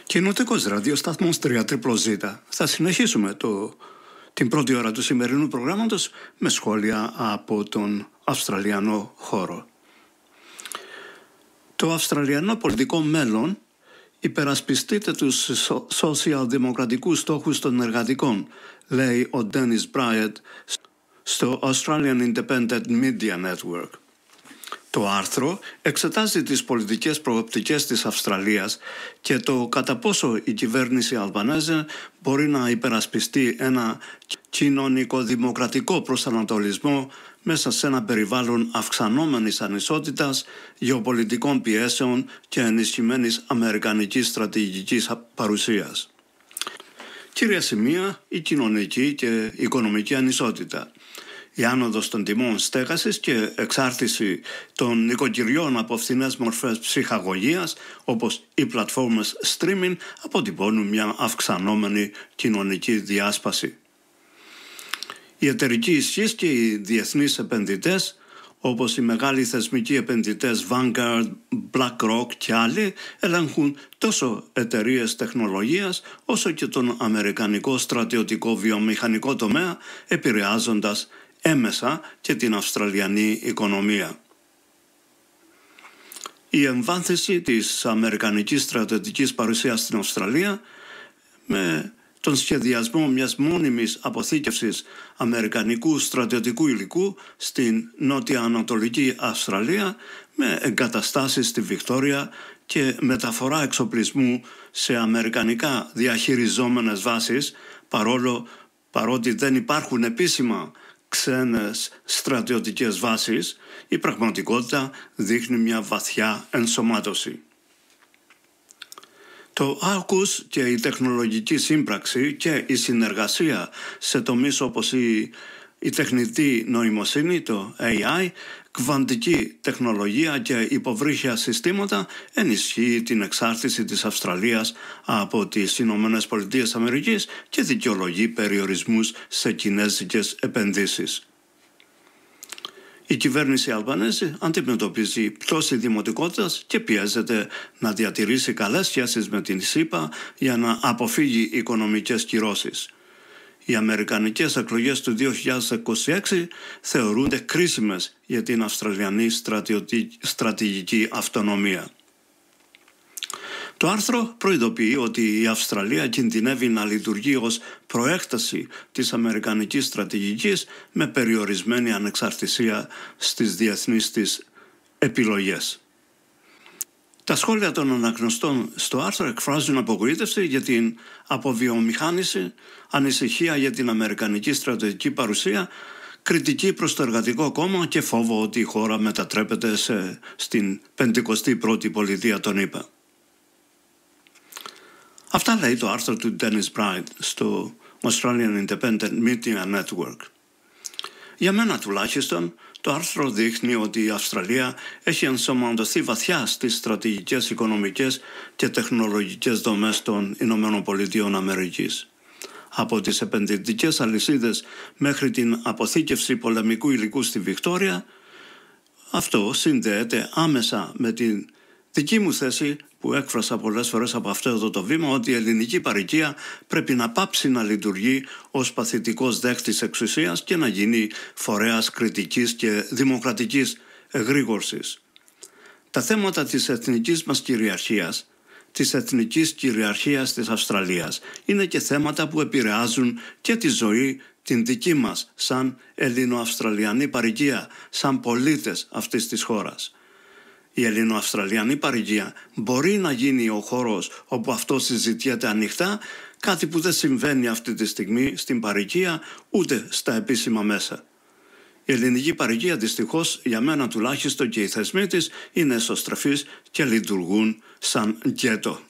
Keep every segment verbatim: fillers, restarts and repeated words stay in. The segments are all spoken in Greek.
Κοινοτικός ραδιοσταθμός τρία ζήτα. Θα συνεχίσουμε το, την πρώτη ώρα του σημερινού προγράμματος με σχόλια από τον Αυστραλιανό χώρο. Το Αυστραλιανό πολιτικό μέλλον υπερασπιστείται τους σοσιαλδημοκρατικούς στόχους των εργατικών, λέει ο Ντένις Μπράιετ στο Australian Independent Media Network. Το άρθρο εξετάζει τις πολιτικές προοπτικές της Αυστραλίας και το κατά πόσο η κυβέρνηση Αλμπανέζε μπορεί να υπερασπιστεί ένα κοινωνικο-δημοκρατικό προσανατολισμό μέσα σε ένα περιβάλλον αυξανόμενης ανισότητας, γεωπολιτικών πιέσεων και ενισχυμένης αμερικανικής στρατηγικής παρουσίας. Κύρια σημεία, η κοινωνική και οικονομική ανισότητα. Η άνοδος των τιμών στέγασης και εξάρτηση των νοικοκυριών από φθηνές μορφές ψυχαγωγίας, όπως οι πλατφόρμες streaming, αποτυπώνουν μια αυξανόμενη κοινωνική διάσπαση. Η εταιρική ισχύς και οι διεθνείς επενδυτές, όπως οι μεγάλοι θεσμικοί επενδυτές Vanguard, BlackRock και άλλοι, ελέγχουν τόσο εταιρείες τεχνολογίας όσο και τον αμερικανικό στρατιωτικό βιομηχανικό τομέα, επηρεάζοντας έμεσα και την Αυστραλιανή οικονομία. Η εμβάθυνση της αμερικανικής στρατιωτικής παρουσίας στην Αυστραλία με τον σχεδιασμό μιας μόνιμης αποθήκευσης αμερικανικού στρατιωτικού υλικού στην νότια-ανατολική Αυστραλία με εγκαταστάσεις στη Βικτόρια και μεταφορά εξοπλισμού σε αμερικανικά διαχειριζόμενες βάσεις, παρόλο παρότι δεν υπάρχουν επίσημα ξένες στρατιωτικές βάσεις, η πραγματικότητα δείχνει μια βαθιά ενσωμάτωση. Το άουκους και η τεχνολογική σύμπραξη και η συνεργασία σε τομείς όπως η, η τεχνητή νοημοσύνη, το έι άι, κβαντική τεχνολογία και υποβρύχια συστήματα ενισχύει την εξάρτηση της Αυστραλίας από τις Ηνωμένες Πολιτείες Αμερικής και δικαιολογεί περιορισμούς σε κινέζικες επενδύσεις. Η κυβέρνηση Αλμπανέζη αντιμετωπίζει πτώση δημοτικότητας και πιέζεται να διατηρήσει καλές σχέσεις με την ΣΥΠΑ για να αποφύγει οικονομικές κυρώσεις. Οι αμερικανικές εκλογές του δύο χιλιάδες είκοσι έξι θεωρούνται κρίσιμες για την Αυστραλιανή στρατηγική αυτονομία. Το άρθρο προειδοποιεί ότι η Αυστραλία κινδυνεύει να λειτουργεί ως προέκταση της αμερικανικής στρατηγικής με περιορισμένη ανεξαρτησία στις διεθνείς της επιλογές. Τα σχόλια των αναγνωστών στο άρθρο εκφράζουν απογοήτευση για την αποβιομηχάνηση, ανησυχία για την αμερικανική στρατηγική παρουσία, κριτική προς το Εργατικό Κόμμα και φόβο ότι η χώρα μετατρέπεται σε, στην πενηκοστή πρώτη πολιτεία των ΗΠΑ. Αυτά λέει το άρθρο του Dennis Bright στο Australian Independent Media Network. Για μένα τουλάχιστον, το άρθρο δείχνει ότι η Αυστραλία έχει ενσωματωθεί βαθιά στις στρατηγικές, οικονομικές και τεχνολογικές δομές των Ηνωμένων Πολιτειών Αμερικής. Από τις επενδυτικές αλυσίδες μέχρι την αποθήκευση πολεμικού υλικού στη Βικτόρια, αυτό συνδέεται άμεσα με την δική μου θέση που έκφρασα πολλές φορές από αυτό εδώ το βήμα, ότι η ελληνική παροικία πρέπει να πάψει να λειτουργεί ως παθητικός δέχτης εξουσίας και να γίνει φορέας κριτικής και δημοκρατικής εγρήγορσης. Τα θέματα της εθνικής μας κυριαρχίας, της εθνικής κυριαρχίας της Αυστραλίας, είναι και θέματα που επηρεάζουν και τη ζωή την δική μας σαν Ελληνοαυστραλιανή παροικία, σαν πολίτες αυτής της χώρας. Η Ελληνοαυστραλιανή παροικία μπορεί να γίνει ο χώρος όπου αυτό συζητιέται ανοιχτά, κάτι που δεν συμβαίνει αυτή τη στιγμή στην παροικία ούτε στα επίσημα μέσα. Η ελληνική παροικία δυστυχώς, για μένα τουλάχιστον και οι θεσμοί της, είναι εσωστρεφείς και λειτουργούν σαν γκέτο.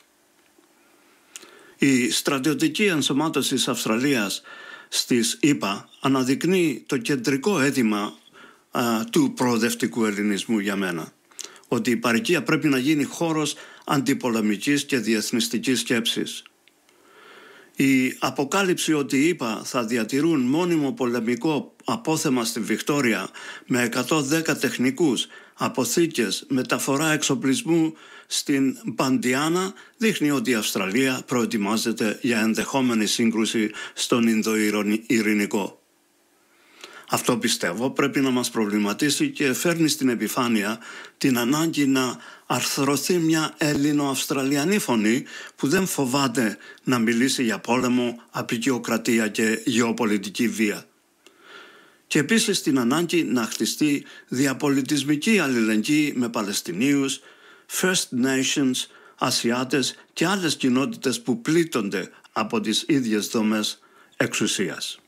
Η στρατιωτική ενσωμάτωση της Αυστραλίας στις ΗΠΑ αναδεικνύει το κεντρικό αίτημα α, του προοδευτικού ελληνισμού για μένα. Ότι η παροικία πρέπει να γίνει χώρος αντιπολεμικής και διεθνιστικής σκέψης. Η αποκάλυψη ότι οι ΗΠΑ θα διατηρούν μόνιμο πολεμικό απόθεμα στη Βικτόρια με εκατόν δέκα τεχνικούς αποθήκες, μεταφορά εξοπλισμού στην Παντιάνα δείχνει ότι η Αυστραλία προετοιμάζεται για ενδεχόμενη σύγκρουση στον Ινδοειρηνικό. Αυτό πιστεύω πρέπει να μας προβληματίσει και φέρνει στην επιφάνεια την ανάγκη να αρθρωθεί μια Έλληνο-Αυστραλιανή φωνή που δεν φοβάται να μιλήσει για πόλεμο, απεικιοκρατία και γεωπολιτική βία. Και επίσης την ανάγκη να χτιστεί διαπολιτισμική αλληλεγγύη με Παλαιστινίους, First Nations, Ασιάτες και άλλες κοινότητες που πλήττονται από τις ίδιες δομές εξουσίας.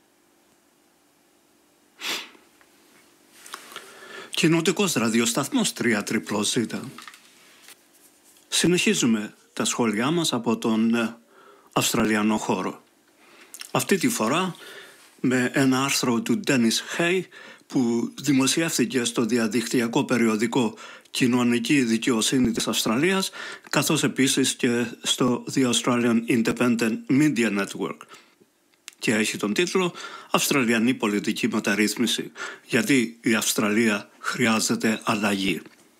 Κοινοτικός ραδιοσταθμός τρία ζ. Συνεχίζουμε τα σχόλιά μας από τον Αυστραλιανό χώρο. Αυτή τη φορά με ένα άρθρο του Dennis Hay που δημοσιεύθηκε στο διαδικτυακό περιοδικό Κοινωνική Δικαιοσύνη της Αυστραλίας, καθώς επίσης και στο The Australian Independent Media Network. Και έχει τον τίτλο «Αυστραλιανή πολιτική μεταρρύθμιση. Γιατί η Αυστραλία χρειάζεται αλλαγή».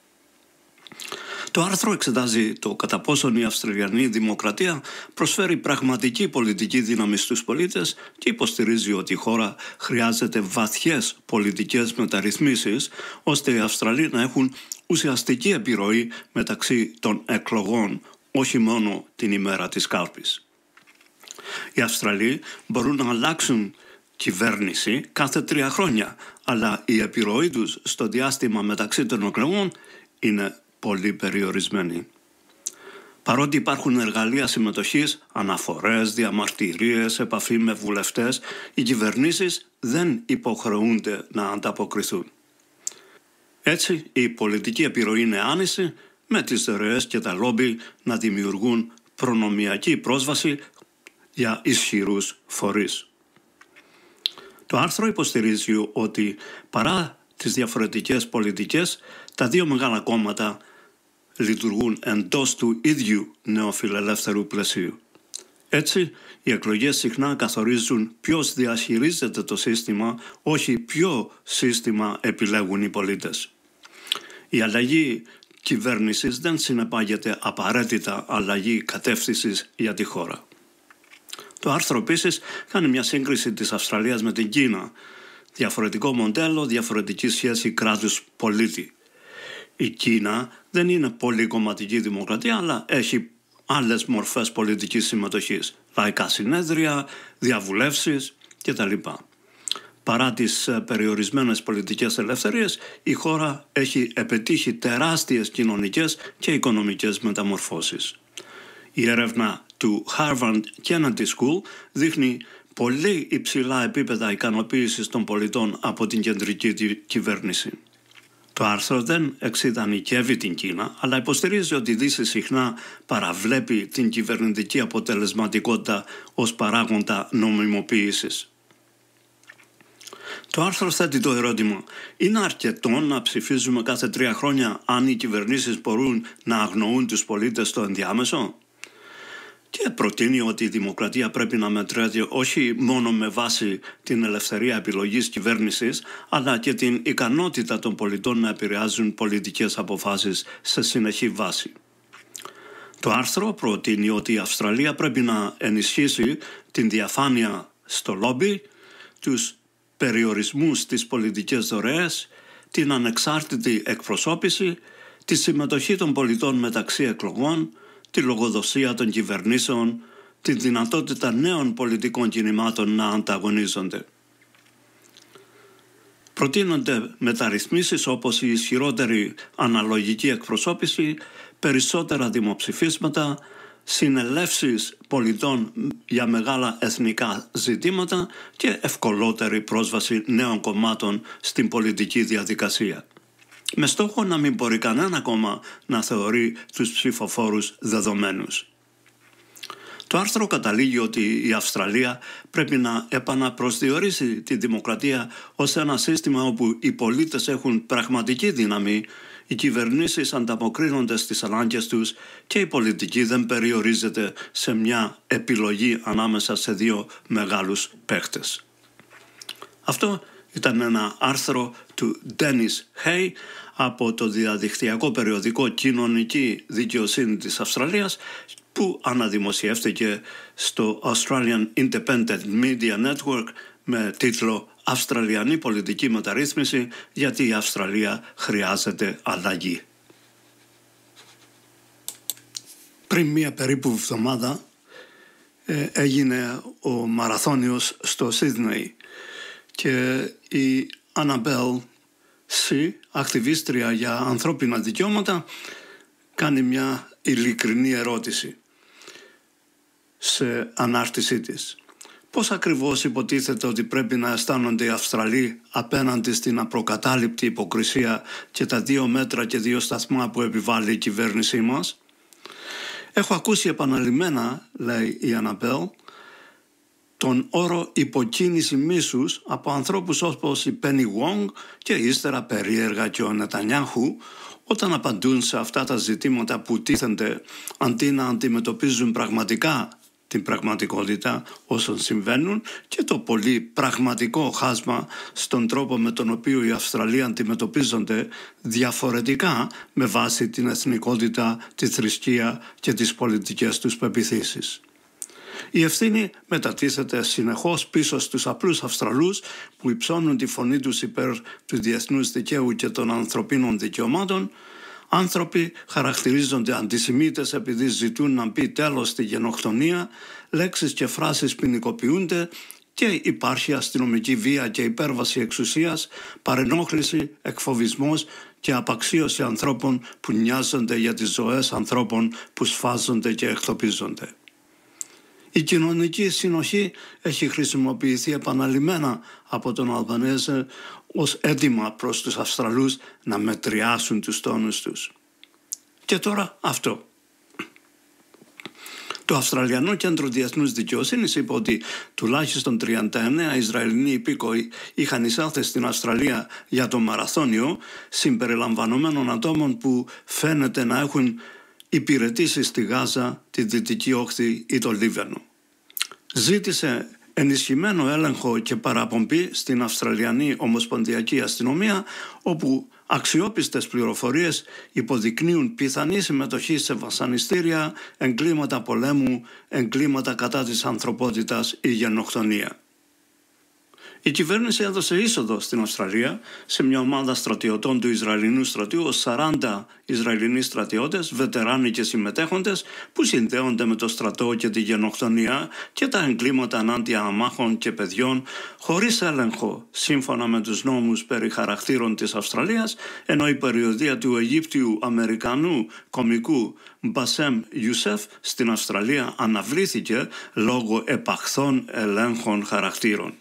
Το άρθρο εξετάζει το κατά πόσον η Αυστραλιανή Δημοκρατία προσφέρει πραγματική πολιτική δύναμη στους πολίτες και υποστηρίζει ότι η χώρα χρειάζεται βαθιές πολιτικές μεταρρυθμίσεις ώστε οι Αυστραλοί να έχουν ουσιαστική επιρροή μεταξύ των εκλογών, όχι μόνο την ημέρα της κάλπης. Οι Αυστραλοί μπορούν να αλλάξουν κυβέρνηση κάθε τρία χρόνια, αλλά η επιρροή τους στο διάστημα μεταξύ των εκλογών είναι πολύ περιορισμένη. Παρότι υπάρχουν εργαλεία συμμετοχής, αναφορές, διαμαρτυρίες, επαφή με βουλευτές, οι κυβερνήσεις δεν υποχρεούνται να ανταποκριθούν. Έτσι, η πολιτική επιρροή είναι άνηση, με τις ροές και τα λόμπι να δημιουργούν προνομιακή πρόσβαση για ισχυρούς φορείς. Το άρθρο υποστηρίζει ότι παρά τις διαφορετικές πολιτικές, τα δύο μεγάλα κόμματα λειτουργούν εντός του ίδιου νεοφιλελεύθερου πλαισίου. Έτσι, οι εκλογές συχνά καθορίζουν ποιος διαχειρίζεται το σύστημα, όχι ποιο σύστημα επιλέγουν οι πολίτες. Η αλλαγή κυβέρνησης δεν συνεπάγεται απαραίτητα αλλαγή κατεύθυνσης για τη χώρα. Το άρθρο επίσης κάνει μια σύγκριση της Αυστραλίας με την Κίνα. Διαφορετικό μοντέλο, διαφορετική σχέση κράτους-πολίτη. Η Κίνα δεν είναι πολυκομματική δημοκρατία, αλλά έχει άλλες μορφές πολιτικής συμμετοχής. Λαϊκά συνέδρια, διαβουλεύσεις κτλ. Παρά τις περιορισμένες πολιτικές ελευθερίες, η χώρα έχει επιτύχει τεράστιες κοινωνικές και οικονομικές μεταμορφώσεις. Η έρευνα του Harvard Kennedy School δείχνει πολύ υψηλά επίπεδα ικανοποίησης των πολιτών από την κεντρική κυβέρνηση. Το άρθρο δεν εξειδανικεύει την Κίνα, αλλά υποστηρίζει ότι η Δύση συχνά παραβλέπει την κυβερνητική αποτελεσματικότητα ως παράγοντα νομιμοποίησης. Το άρθρο θέτει το ερώτημα: είναι αρκετό να ψηφίζουμε κάθε τρία χρόνια αν οι κυβερνήσεις μπορούν να αγνοούν τους πολίτες στο ενδιάμεσο? Και προτείνει ότι η δημοκρατία πρέπει να μετρέται όχι μόνο με βάση την ελευθερία επιλογής κυβέρνησης, αλλά και την ικανότητα των πολιτών να επηρεάζουν πολιτικές αποφάσεις σε συνεχή βάση. Το άρθρο προτείνει ότι η Αυστραλία πρέπει να ενισχύσει την διαφάνεια στο λόμπι, τους περιορισμούς στις πολιτικές δωρεές, την ανεξάρτητη εκπροσώπηση, τη συμμετοχή των πολιτών μεταξύ εκλογών, τη λογοδοσία των κυβερνήσεων, τη δυνατότητα νέων πολιτικών κινημάτων να ανταγωνίζονται. Προτείνονται μεταρρυθμίσεις όπως η ισχυρότερη αναλογική εκπροσώπηση, περισσότερα δημοψηφίσματα, συνελεύσεις πολιτών για μεγάλα εθνικά ζητήματα και ευκολότερη πρόσβαση νέων κομμάτων στην πολιτική διαδικασία. Με στόχο να μην μπορεί κανένα κόμμα να θεωρεί τους ψηφοφόρους δεδομένους. Το άρθρο καταλήγει ότι η Αυστραλία πρέπει να επαναπροσδιορίσει τη δημοκρατία ως ένα σύστημα όπου οι πολίτες έχουν πραγματική δύναμη, οι κυβερνήσεις ανταποκρίνονται στις ανάγκες τους και η πολιτική δεν περιορίζεται σε μια επιλογή ανάμεσα σε δύο μεγάλους παίχτες. Αυτό ήταν ένα άρθρο του Dennis Hay από το διαδικτυακό περιοδικό Κοινωνική Δικαιοσύνη της Αυστραλίας, που αναδημοσιεύτηκε στο Australian Independent Media Network με τίτλο «Αυστραλιανή πολιτική μεταρρύθμιση, γιατί η Αυστραλία χρειάζεται αλλαγή». Πριν μία περίπου εβδομάδα ε, έγινε ο μαραθώνιος στο Σίδνεϊ και η Annabelle Sy, ακτιβίστρια για ανθρώπινα δικαιώματα, κάνει μια ειλικρινή ερώτηση σε ανάρτησή της. Πώς ακριβώς υποτίθεται ότι πρέπει να αισθάνονται οι Αυστραλοί απέναντι στην απροκατάληπτη υποκρισία και τα δύο μέτρα και δύο σταθμά που επιβάλλει η κυβέρνησή μας? Έχω ακούσει επαναλημμένα, λέει η Annabelle, τον όρο υποκίνηση μίσους από ανθρώπους όπως η Penny Wong και ύστερα περίεργα και ο Νετανιάχου, όταν απαντούν σε αυτά τα ζητήματα που τίθενται, αντί να αντιμετωπίζουν πραγματικά την πραγματικότητα όσων συμβαίνουν και το πολύ πραγματικό χάσμα στον τρόπο με τον οποίο οι Αυστραλοί αντιμετωπίζονται διαφορετικά με βάση την εθνικότητα, τη θρησκεία και τις πολιτικές τους πεποιθήσεις. Η ευθύνη μετατίθεται συνεχώς πίσω στους απλούς Αυστραλούς που υψώνουν τη φωνή τους υπέρ του διεθνούς δικαίου και των ανθρωπίνων δικαιωμάτων. Άνθρωποι χαρακτηρίζονται αντισημίτες επειδή ζητούν να μπει τέλος στη γενοκτονία, λέξεις και φράσεις ποινικοποιούνται και υπάρχει αστυνομική βία και υπέρβαση εξουσίας, παρενόχληση, εκφοβισμός και απαξίωση ανθρώπων που νοιάζονται για τις ζωές ανθρώπων που σφάζονται και εκτοπίζονται. Η κοινωνική συνοχή έχει χρησιμοποιηθεί επαναλημμένα από τον Αλμπανέζε ως έτοιμα προς τους Αυστραλούς να μετριάσουν τους τόνους τους. Και τώρα αυτό. Το Αυστραλιανό Κέντρο Διεθνούς Δικαιοσύνης είπε ότι τουλάχιστον τριάντα εννέα Ισραηλινοί υπήκοοι είχαν εισέλθει στην Αυστραλία για το μαραθώνιο, συμπεριλαμβανομένων ατόμων που φαίνεται να έχουν υπηρετήσει στη Γάζα, τη Δυτική Όχθη ή το Λίβανο. Ζήτησε ενισχυμένο έλεγχο και παραπομπή στην Αυστραλιανή Ομοσπονδιακή Αστυνομία, όπου αξιόπιστες πληροφορίες υποδεικνύουν πιθανή συμμετοχή σε βασανιστήρια, εγκλήματα πολέμου, εγκλήματα κατά της ανθρωπότητας ή γενοκτονία. Η κυβέρνηση έδωσε είσοδο στην Αυστραλία σε μια ομάδα στρατιωτών του Ισραηλινού στρατιού ως σαράντα Ισραηλινοί στρατιώτες, βετεράνοι και συμμετέχοντες που συνδέονται με το στρατό και τη γενοκτονία και τα εγκλήματα ενάντια αμάχων και παιδιών χωρίς έλεγχο σύμφωνα με τους νόμους περί χαρακτήρων της Αυστραλίας, ενώ η περιοδεία του Αιγύπτιου Αμερικανού κομικού Μπασέμ Ιουσέφ στην Αυστραλία αναβλήθηκε λόγω επαχθών ελέγχων χαρακτήρων.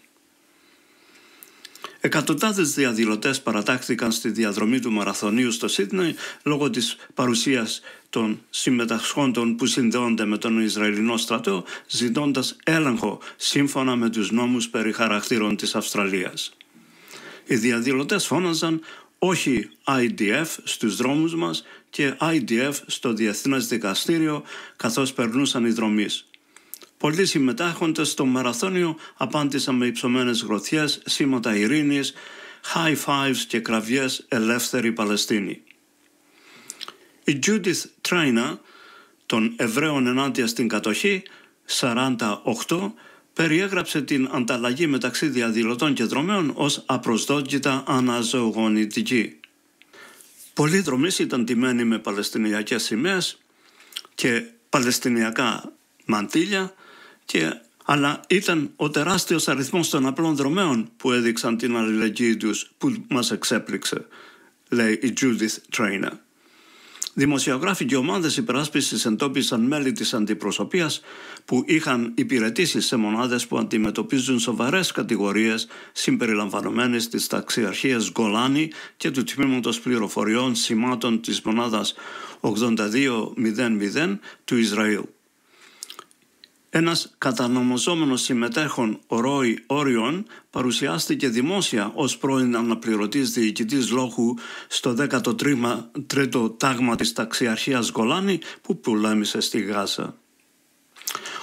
Εκατοντάδες διαδηλωτές παρατάχθηκαν στη διαδρομή του μαραθωνίου στο Σίδνεϊ λόγω της παρουσίας των συμμετασχόντων που συνδέονται με τον Ισραηλινό στρατό, ζητώντας έλεγχο σύμφωνα με τους νόμους περί χαρακτήρων της Αυστραλίας. Οι διαδηλωτές φώναζαν «Όχι άι ντι εφ» στους δρόμους μας και άι ντι εφ στο Διεθνές Δικαστήριο καθώς περνούσαν οι δρομείς. Πολλοί συμμετάχοντες στο μαραθώνιο απάντησαν με υψωμένες γροθιές, σήματα ειρήνης, high fives και κραυγές «Ελεύθερη Παλαιστίνη». Η Judith Trainer των Εβραίων ενάντια στην κατοχή, σαράντα οκτώ, περιέγραψε την ανταλλαγή μεταξύ διαδηλωτών και δρομέων ως απροσδόκητα αναζωογονητική. Πολλοί δρομείς ήταν τιμένοι με παλαιστινιακές σημαίες και παλαιστινιακά μαντήλια, και, αλλά ήταν ο τεράστιος αριθμός των απλών δρομέων που έδειξαν την αλληλεγγύη τους που μας εξέπληξε, λέει η Judith Trainer. Δημοσιογράφοι και ομάδες υπεράσπισης εντόπισαν μέλη της αντιπροσωπείας που είχαν υπηρετήσει σε μονάδες που αντιμετωπίζουν σοβαρές κατηγορίες συμπεριλαμβανομένες της ταξιαρχίας Γκολάνη και του τμήματος πληροφοριών σημάτων της μονάδας ογδόντα δύο μηδέν μηδέν του Ισραήλ. Ένας κατανομαζόμενος συμμετέχων, ο Ρόι Όριον, παρουσιάστηκε δημόσια ως πρώην αναπληρωτής διοικητής λόγου στο δέκατο τρίτο τάγμα της ταξιαρχίας Γκολάνη που πολέμησε στη Γάζα.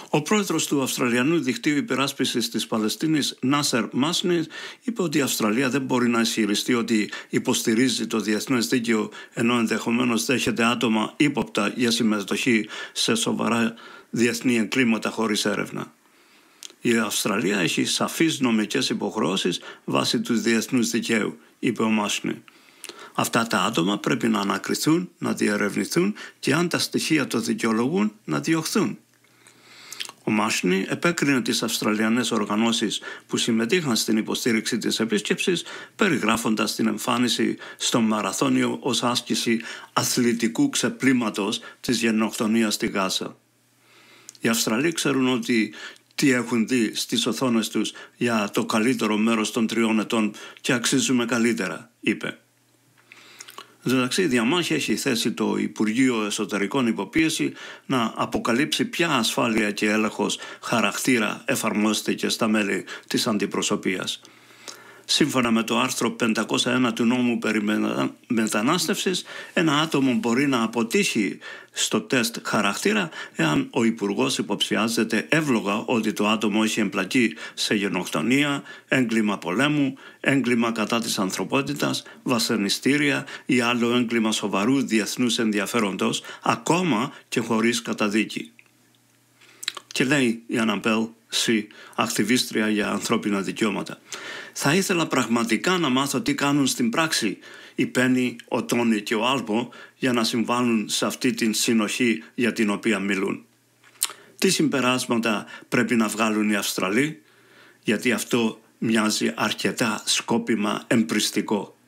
Ο πρόεδρος του Αυστραλιανού Δικτύου Υπεράσπισης της Παλαιστίνης, Νάσερ Μάσνι, είπε ότι η Αυστραλία δεν μπορεί να ισχυριστεί ότι υποστηρίζει το διεθνές δίκαιο, ενώ ενδεχομένως δέχεται άτομα ύποπτα για συμμετοχή σε σοβαρά διεθνή εγκλήματα χωρίς έρευνα. Η Αυστραλία έχει σαφείς νομικές υποχρεώσεις βάσει του διεθνούς δικαίου, είπε ο Μάσνι. Αυτά τα άτομα πρέπει να ανακριθούν, να διερευνηθούν και αν τα στοιχεία το δικαιολογούν, να διωχθούν. Ο Μάσνι επέκρινε τις Αυστραλιανές οργανώσεις που συμμετείχαν στην υποστήριξη της επίσκεψης, περιγράφοντας την εμφάνιση στο μαραθώνιο ως άσκηση αθλητικού ξεπλήματος της γενοκτονίας στη Γάζα. Οι Αυστραλοί ξέρουν ότι τι έχουν δει στις οθόνες τους για το καλύτερο μέρος των τριών ετών και αξίζουμε καλύτερα, είπε. Εντάξει, η διαμάχη έχει θέσει το Υπουργείο Εσωτερικών υποπίεση να αποκαλύψει ποια ασφάλεια και έλεγχος χαρακτήρα εφαρμόστηκε στα μέλη της αντιπροσωπείας. Σύμφωνα με το άρθρο πεντακόσια ένα του νόμου περί μετανάστευσης, ένα άτομο μπορεί να αποτύχει στο τεστ χαρακτήρα εάν ο Υπουργός υποψιάζεται εύλογα ότι το άτομο έχει εμπλακεί σε γενοκτονία, έγκλημα πολέμου, έγκλημα κατά της ανθρωπότητας, βασανιστήρια ή άλλο έγκλημα σοβαρού διεθνούς ενδιαφέροντος, ακόμα και χωρίς καταδίκη. Και λέει η Αναμπέλ Σι, ακτιβίστρια για ανθρώπινα δικαιώματα. Θα ήθελα πραγματικά να μάθω τι κάνουν στην πράξη η Πένι, ο Τόνι και ο Άλμπο για να συμβάλλουν σε αυτή την συνοχή για την οποία μιλούν. Τι συμπεράσματα πρέπει να βγάλουν οι Αυστραλοί, γιατί αυτό μοιάζει αρκετά σκόπιμα εμπριστικό.